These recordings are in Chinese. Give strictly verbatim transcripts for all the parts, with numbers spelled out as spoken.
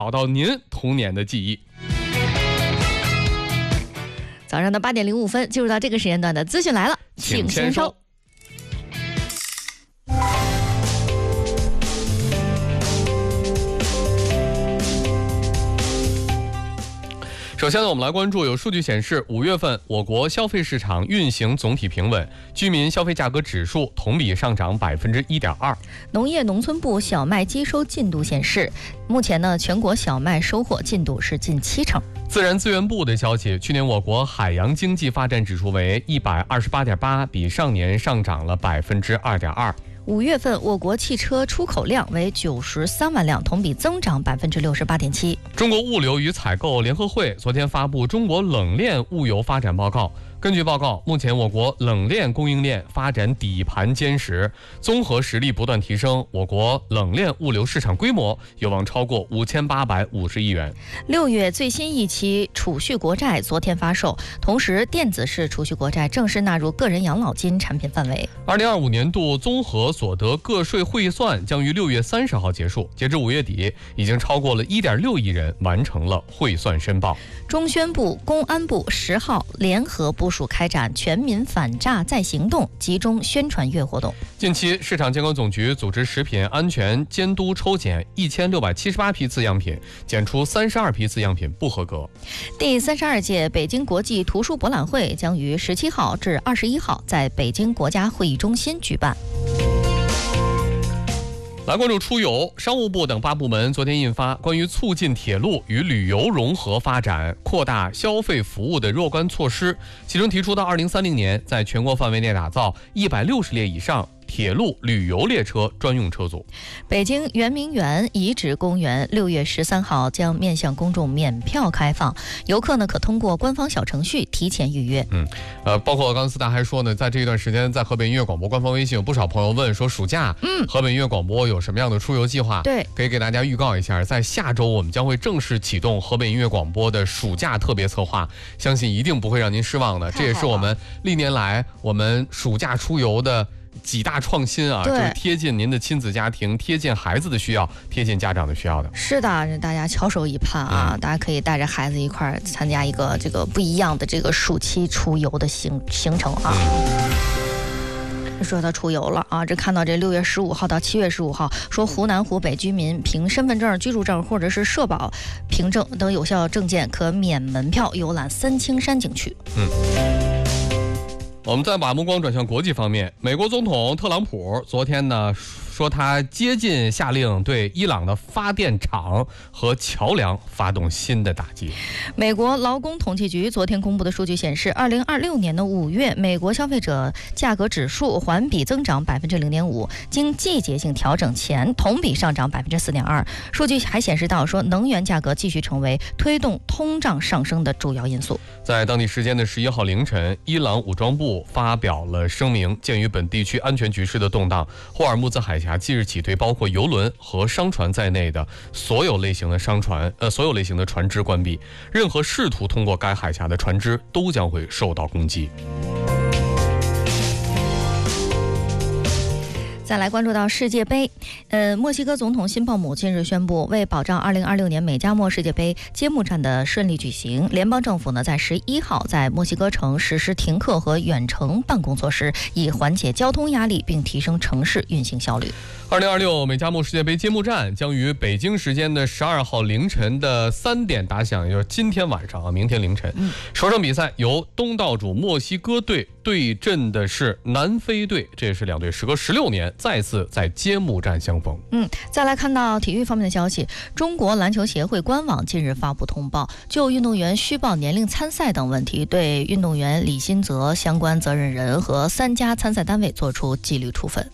找到您童年的记忆。 早上的八点零五分，进入到这个时间段的资讯来了，请先收。 首先呢，我们来关注有数据显示，五月份我国消费市场运行总体平稳，居民消费价格指数同比上涨百分之一点二。 农业农村部小麦接收进度显示，目前呢，全国小麦收获进度是近七成。 自然资源部的消息，去年我国海洋经济发展指数为一百二十八点八，比上年上涨了百分之二点二。 五月份我国汽车出口量为九十三万辆，同比增长百分之六十八点七。 中国物流与采购联合会昨天发布中国冷链物流发展报告。根据报告，目前我国冷链供应链发展底盘坚实，综合实力不断提升，我国冷链物流市场规模有望超过五千八百五十亿元。 六月最新一期储蓄国债昨天发售，同时电子式储蓄国债正式纳入个人养老金产品范围。 二零二五年度综合所得个税汇算将于六月三十号结束，截至五月底，已经超过了一点六亿人完成了汇算申报。 中宣部、公安部十号联合部署开展全民反诈再行动集中宣传月活动。 近期，市场监管总局组织食品安全监督抽检一千六百七十八批次样品，检出三十二批次样品不合格。 第三十二届北京国际图书博览会将于十七号至二十一号在北京国家会议中心举办。 来关注出游，商务部等八部门昨天印发关于促进铁路与旅游融合发展、扩大消费服务的若干措施，其中提出到二零三零年，在全国范围内打造一百六十列以上铁路旅游列车专用车组。 北京圆明园遗址公园六月十三号将面向公众免票开放，游客呢可通过官方小程序提前预约。 嗯，呃，包括刚才四大还说呢，在这一段时间，在河北音乐广播官方微信有不少朋友问说，暑假，嗯，河北音乐广播有什么样的出游计划？ 对， 可以给大家预告一下，在下周我们将会正式启动河北音乐广播的暑假特别策划，相信一定不会让您失望的。这也是我们历年来我们暑假出游的几大创新啊，就是贴近您的亲子家庭，贴近孩子的需要，贴近家长的需要的。 是的，大家翘首以盼啊、嗯！大家可以带着孩子一块儿参加一个这个不一样的这个暑期出游的行行程啊。嗯、说到出游了啊，这看到这六月十五号到七月十五号，说湖南、湖北居民凭身份证、居住证或者是社保凭证等有效证件，可免门票游览三清山景区。 嗯。我们再把目光转向国际方面，美国总统特朗普昨天呢说，他接近下令对伊朗的发电厂和桥梁发动新的打击。 美国劳工统计局昨天公布的数据显示，二零二六年的五月，美国消费者价格指数环比增长百分之零点五，经季节性调整前同比上涨百分之四点二。数据还显示到说，能源价格继续成为推动通胀上升的主要因素。 在当地时间的十一号凌晨，伊朗武装部发表了声明，鉴于本地区安全局势的动荡，霍尔木兹海峡即日起对包括油轮和商船在内的所有类型的商船，呃，所有类型的船只关闭，任何试图通过该海峡的船只都将会受到攻击。 再来关注到世界杯，呃，墨西哥总统辛鲍姆近日宣布，为保障二零二六年美加墨世界杯揭幕战的顺利举行，联邦政府呢在十一号在墨西哥城实施停课和远程办公措施，以缓解交通压力并提升城市运行效率。 二零二六美加墨世界杯揭幕战将于北京时间的十二号凌晨的三点打响，也就是今天晚上啊，明天凌晨。嗯，首场比赛由东道主墨西哥队对阵的是南非队，这也是两队时隔十六年再次在揭幕战相逢。 嗯，再来看到体育方面的消息，中国篮球协会官网近日发布通报，就运动员虚报年龄参赛等问题，对运动员李新泽、相关责任人和三家参赛单位作出纪律处分。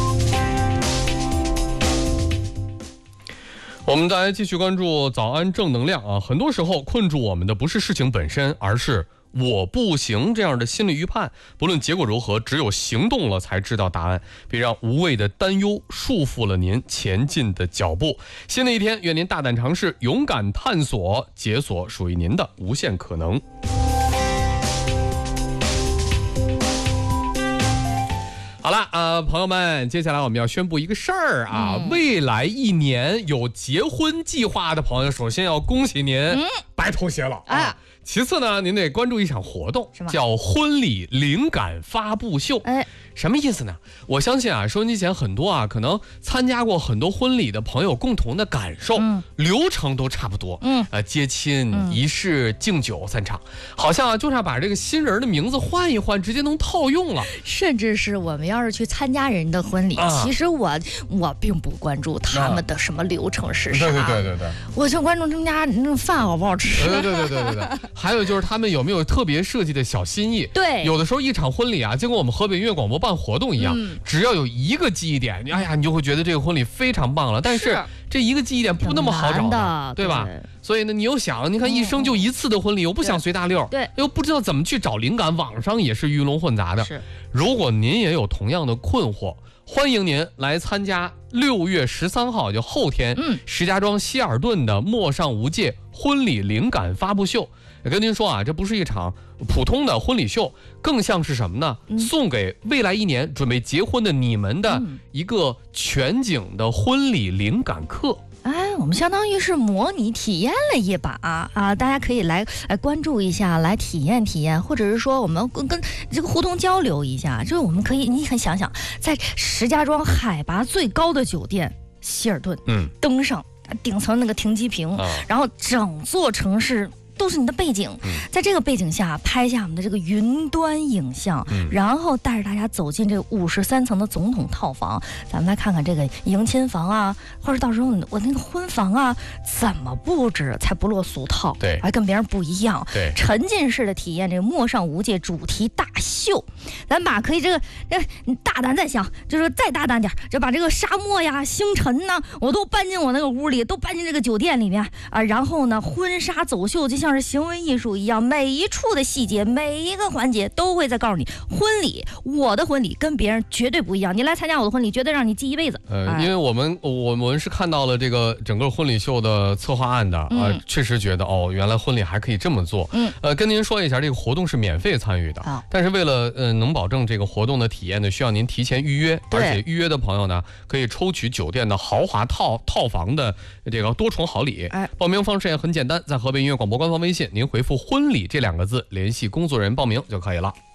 我们再来继续关注早安正能量啊！很多时候困住我们的不是事情本身，而是我不行这样的心理预判。不论结果如何，只有行动了才知道答案。别让无谓的担忧束缚了您前进的脚步。新的一天，愿您大胆尝试，勇敢探索，解锁属于您的无限可能。 好了，呃，朋友们，接下来我们要宣布一个事儿啊，嗯、未来一年有结婚计划的朋友，首先要恭喜您，嗯、白头偕老啊。啊其次呢，您得关注一场活动，叫婚礼灵感发布秀。哎，什么意思呢？我相信啊，收音机前很多啊，可能参加过很多婚礼的朋友，共同的感受，嗯、流程都差不多。嗯，呃，接亲、嗯、仪式、敬酒散场，好像啊，就差把这个新人的名字换一换，直接能套用了。 甚至是我们要是去参加人的婚礼，啊、其实我我并不关注他们的什么流程是啥，对对对对对， 我就关注他们家那饭好不好吃。 对对对对对对。还有就是他们有没有特别设计的小心意？ 对， 有的时候一场婚礼啊，就跟我们河北音乐广播办活动一样，嗯、只要有一个记忆点，哎呀，你就会觉得这个婚礼非常棒了。但是这一个记忆点不那么好找的，对吧？对，所以呢，你又想，你看一生就一次的婚礼，又不想随大溜， 对， 又不知道怎么去找灵感，网上也是鱼龙混杂的。是，如果您也有同样的困惑，欢迎您来参加六月十三号，就后天，嗯，石家庄希尔顿的陌上无界婚礼灵感发布秀。也跟您说啊，这不是一场普通的婚礼秀，更像是什么呢？嗯、送给未来一年准备结婚的你们的一个全景的婚礼灵感课。 哎，我们相当于是模拟体验了一把啊！大家可以来来关注一下，来体验体验，或者是说我们跟跟这个互动交流一下。就是我们可以，你可以想想，在石家庄海拔最高的酒店希尔顿，嗯，登上顶层那个停机坪，啊、然后整座城市都是你的背景，在这个背景下拍下我们的这个云端影像，嗯、然后带着大家走进这五十三层的总统套房，咱们来看看这个迎亲房啊，或者到时候我那个婚房啊怎么布置才不落俗套， 对， 还跟别人不一样， 对， 沉浸式的体验这个陌上无界主题大秀，咱把可以这个这你大胆再想，就是再大胆点，就把这个沙漠呀、星辰呢，我都搬进我那个屋里，都搬进这个酒店里面啊，然后呢，婚纱走秀就像像是行为艺术一样，每一处的细节，每一个环节都会在告诉你，婚礼，我的婚礼跟别人绝对不一样。你来参加我的婚礼，绝对让你记一辈子。 呃，哎、因为我们我们是看到了这个整个婚礼秀的策划案的啊、嗯呃，确实觉得哦，原来婚礼还可以这么做。嗯，呃，跟您说一下，这个活动是免费参与的，啊、但是为了呃能保证这个活动的体验呢，需要您提前预约，而且预约的朋友呢，可以抽取酒店的豪华套套房的这个多重好礼。哎，报名方式也很简单，在河北音乐广播官方微信，您回复“婚礼”这两个字，联系工作人员报名就可以了。